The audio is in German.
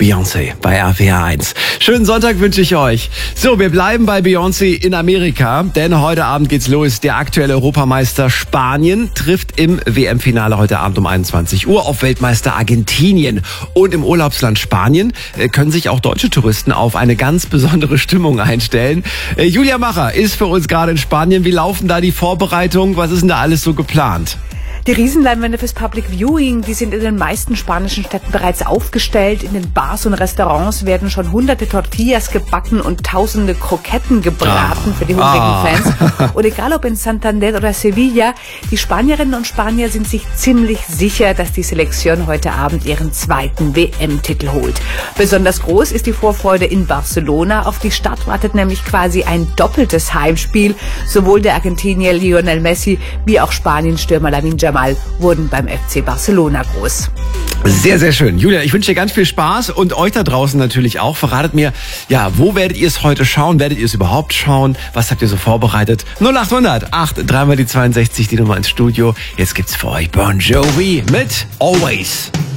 Beyoncé bei RPR 1. Schönen Sonntag wünsche ich euch. So, wir bleiben bei Beyoncé in Amerika, denn heute Abend geht's los. Der aktuelle Europameister Spanien trifft im WM-Finale heute Abend um 21 Uhr auf Weltmeister Argentinien. Und im Urlaubsland Spanien können sich auch deutsche Touristen auf eine ganz besondere Stimmung einstellen. Julia Macher ist für uns gerade in Spanien. Wie laufen da die Vorbereitungen? Was ist denn da alles so geplant? Die Riesenleinwände fürs Public Viewing, die sind in den meisten spanischen Städten bereits aufgestellt. In den Bars und Restaurants werden schon hunderte Tortillas gebacken und tausende Kroketten gebraten für die hungrigen Fans. Und egal ob in Santander oder Sevilla, die Spanierinnen und Spanier sind sich ziemlich sicher, dass die Selektion heute Abend ihren zweiten WM-Titel holt. Besonders groß ist die Vorfreude in Barcelona. Auf die Stadt wartet nämlich quasi ein doppeltes Heimspiel. Sowohl der Argentinier Lionel Messi wie auch Spaniens-Stürmer Lamine Yamal wurden beim FC Barcelona groß. Sehr, sehr schön. Julia, ich wünsche dir ganz viel Spaß und euch da draußen natürlich auch. Verratet mir, ja, wo werdet ihr es heute schauen? Werdet ihr es überhaupt schauen? Was habt ihr so vorbereitet? 0800 8 3 mal die 62, die Nummer ins Studio. Jetzt gibt's für euch Bon Jovi mit Always.